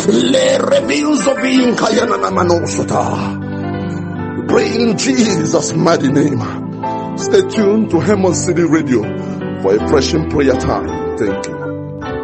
Le reviews of Inkayanamanosota. Pray in Jesus' mighty name. Stay tuned to Hemon City Radio for a fresh prayer time. Thank you.